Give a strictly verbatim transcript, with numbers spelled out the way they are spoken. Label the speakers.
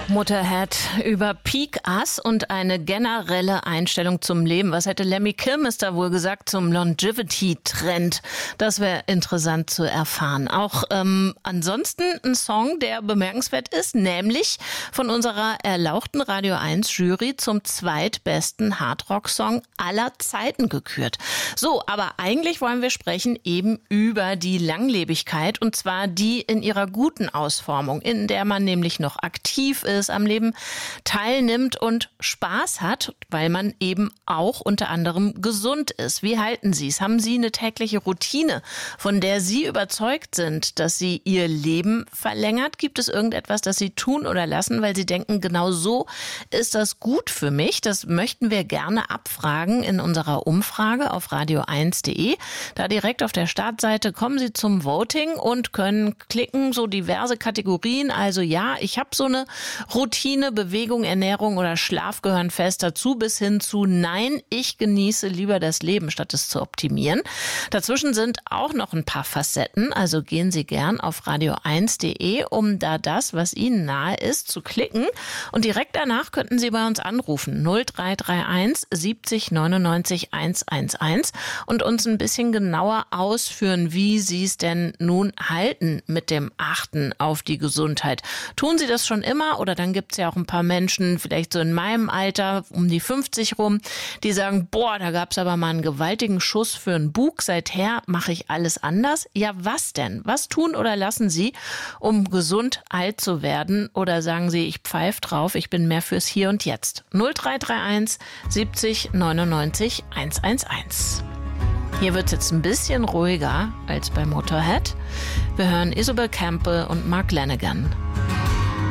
Speaker 1: Motorhead über Peak Us und eine generelle Einstellung zum Leben. Was hätte Lemmy Kilmister wohl gesagt zum Longevity-Trend? Das wäre interessant zu erfahren. Auch ähm, ansonsten ein Song, der bemerkenswert ist, nämlich von unserer erlauchten Radio eins Jury zum zweitbesten Hardrock-Song aller Zeiten gekürt. So, aber eigentlich wollen wir sprechen eben über die Langlebigkeit, und zwar die in ihrer guten Ausformung, in der man nämlich noch aktiv ist, am Leben teilnimmt und Spaß hat, weil man eben auch unter anderem gesund ist. Wie halten Sie es? Haben Sie eine tägliche Routine, von der Sie überzeugt sind, dass sie Ihr Leben verlängert? Gibt es irgendetwas, das Sie tun oder lassen, weil Sie denken, genau so ist das gut für mich? Das möchten wir gerne abfragen in unserer Umfrage auf radio eins punkt de. Da direkt auf der Startseite kommen Sie zum Voting und können klicken, so diverse Kategorien. Also ja, ich habe so eine Routine, Bewegung, Ernährung oder Schlaf gehören fest dazu, bis hin zu nein, ich genieße lieber das Leben, statt es zu optimieren. Dazwischen sind auch noch ein paar Facetten, also gehen Sie gern auf radio eins punkt de, um da das, was Ihnen nahe ist, zu klicken. Und direkt danach könnten Sie bei uns anrufen, null drei drei eins siebzig neunundneunzig hundertelf und uns ein bisschen genauer ausführen, wie Sie es denn nun halten mit dem Achten auf die Gesundheit. Tun Sie das schon immer, oder dann gibt es ja auch ein paar Menschen, vielleicht so in meinem Alter, um die fünfzig rum, die sagen, boah, da gab es aber mal einen gewaltigen Schuss für einen Bug, seither mache ich alles anders. Ja, was denn? Was tun oder lassen Sie, um gesund alt zu werden? Oder sagen Sie, ich pfeife drauf, ich bin mehr fürs Hier und Jetzt? null drei drei eins siebzig neunundneunzig hundertelf. Hier wird es jetzt ein bisschen ruhiger als bei Motorhead. Wir hören Isobel Campbell und Mark Lanegan.